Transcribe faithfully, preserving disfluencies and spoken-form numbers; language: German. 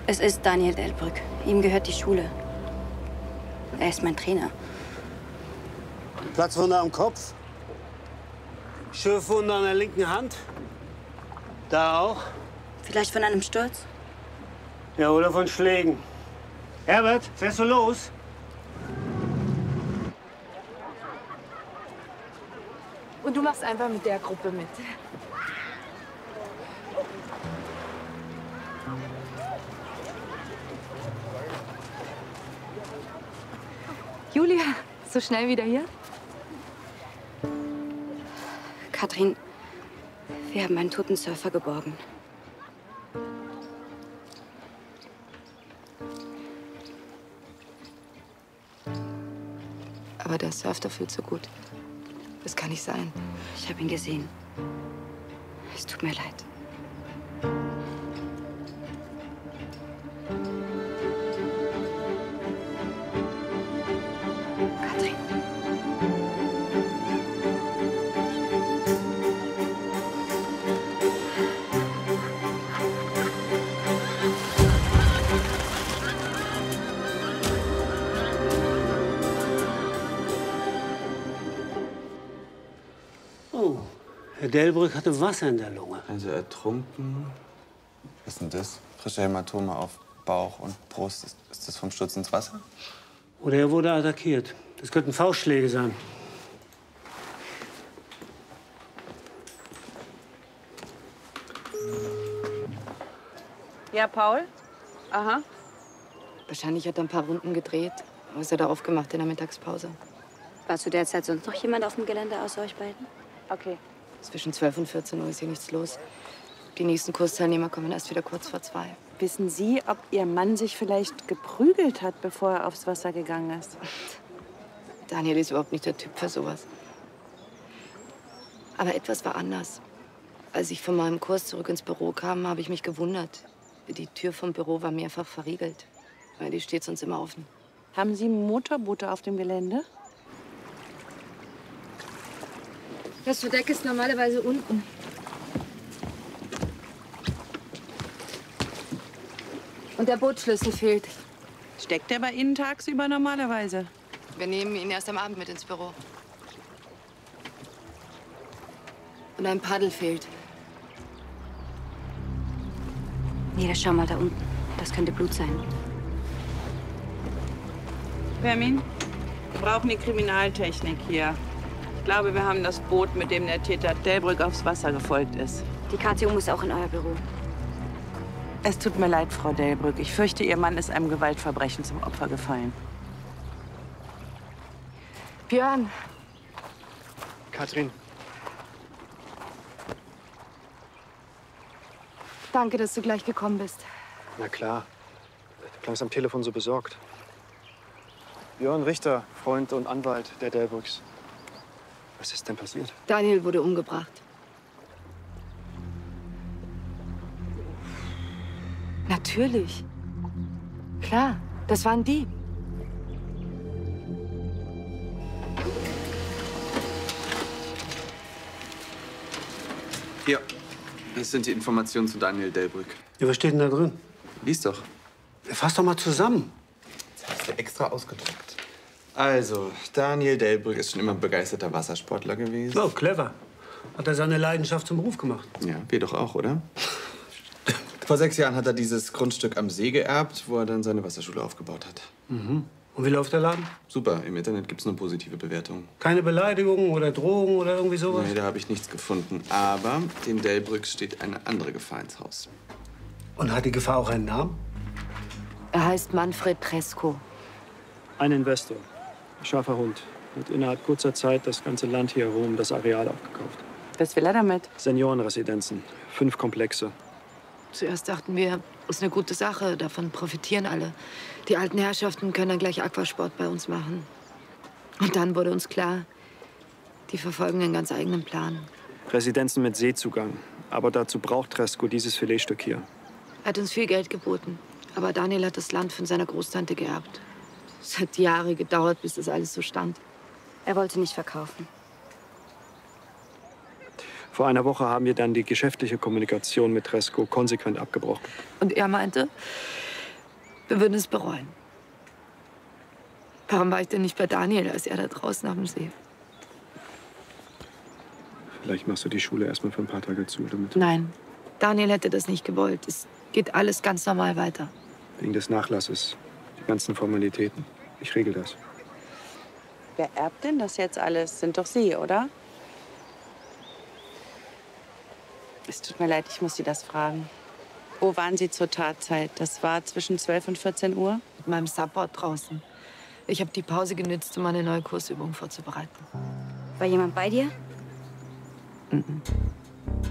Es ist Daniel Delbrück. Ihm gehört die Schule. Er ist mein Trainer. Platzwunde am Kopf. Schürfwunde an der linken Hand. Da auch. Vielleicht von einem Sturz? Ja, oder von Schlägen. Herbert, fährst du los? Und du machst einfach mit der Gruppe mit. Julia, so schnell wieder hier? Katrin, wir haben einen toten Surfer geborgen. Aber der surft doch viel zu gut. Das kann nicht sein. Ich habe ihn gesehen. Es tut mir leid. Katrin. Oh, Herr Delbrück hatte Wasser in der Lunge. Also ertrunken. Was ist denn das? Frische Hämatome auf Bauch und Brust. Ist, ist das vom Sturz ins Wasser? Oder er wurde attackiert. Das könnten Faustschläge sein. Ja, Paul? Aha. Wahrscheinlich hat er ein paar Runden gedreht. Was hat er aufgemacht in der Mittagspause? War zu der Zeit sonst noch jemand auf dem Gelände außer euch beiden? Okay. Zwischen zwölf und vierzehn Uhr ist hier nichts los. Die nächsten Kursteilnehmer kommen erst wieder kurz vor zwei. Wissen Sie, ob Ihr Mann sich vielleicht geprügelt hat, bevor er aufs Wasser gegangen ist? Daniel ist überhaupt nicht der Typ für sowas. Aber etwas war anders. Als ich von meinem Kurs zurück ins Büro kam, habe ich mich gewundert. Die Tür vom Büro war mehrfach verriegelt. Die steht sonst immer offen. Haben Sie Motorboote auf dem Gelände? Das Verdeck ist normalerweise unten. Und der Bootsschlüssel fehlt. Steckt der bei Ihnen tagsüber normalerweise? Wir nehmen ihn erst am Abend mit ins Büro. Und ein Paddel fehlt. Nee, schau mal da unten. Das könnte Blut sein. Permin, wir brauchen die Kriminaltechnik hier. Ich glaube, wir haben das Boot, mit dem der Täter Delbrück aufs Wasser gefolgt ist. Die K T O muss auch in euer Büro. Es tut mir leid, Frau Delbrück. Ich fürchte, Ihr Mann ist einem Gewaltverbrechen zum Opfer gefallen. Björn. Katrin. Danke, dass du gleich gekommen bist. Na klar. Du klangst am Telefon so besorgt. Björn Richter, Freund und Anwalt der Delbrücks. Was ist denn passiert? Daniel wurde umgebracht. Natürlich. Klar, das waren die. Hier, das sind die Informationen zu Daniel Delbrück. Ja, was steht denn da drin? Lies doch. Ja, fass doch mal zusammen. Das hast du extra ausgedruckt. Also, Daniel Delbrück ist schon immer ein begeisterter Wassersportler gewesen. Oh, clever. Hat er seine Leidenschaft zum Beruf gemacht. Ja, wir doch auch, oder? Vor sechs Jahren hat er dieses Grundstück am See geerbt, wo er dann seine Wasserschule aufgebaut hat. Mhm. Und wie läuft der Laden? Super, im Internet gibt's nur positive Bewertungen. Keine Beleidigungen oder Drogen oder irgendwie sowas? Nee, da habe ich nichts gefunden. Aber dem Delbrück steht eine andere Gefahr ins Haus. Und hat die Gefahr auch einen Namen? Er heißt Manfred Tresko. Ein Investor, scharfer Hund, hat innerhalb kurzer Zeit das ganze Land hier herum, das Areal aufgekauft. Was will er damit? Seniorenresidenzen, fünf Komplexe. Zuerst dachten wir, ist eine gute Sache, davon profitieren alle. Die alten Herrschaften können dann gleich Aquasport bei uns machen. Und dann wurde uns klar, die verfolgen einen ganz eigenen Plan. Residenzen mit Seezugang. Aber dazu braucht Tresko dieses Filetstück hier. Er hat uns viel Geld geboten. Aber Daniel hat das Land von seiner Großtante geerbt. Es hat Jahre gedauert, bis das alles so stand. Er wollte nicht verkaufen. Vor einer Woche haben wir dann die geschäftliche Kommunikation mit Tresko konsequent abgebrochen. Und er meinte, Wir würden es bereuen. Warum war ich denn nicht bei Daniel, als er da draußen am See? Vielleicht machst du die Schule erstmal für ein paar Tage zu, damit... Nein, Daniel hätte das nicht gewollt. Es geht alles ganz normal weiter. Wegen des Nachlasses, die ganzen Formalitäten. Ich regel das. Wer erbt denn das jetzt alles? Sind doch Sie, oder? Es tut mir leid, ich muss Sie das fragen. Wo waren Sie zur Tatzeit? Das war zwischen zwölf und vierzehn Uhr? Mit meinem Support draußen. Ich habe die Pause genützt, um eine neue Kursübung vorzubereiten. War jemand bei dir? Mhm.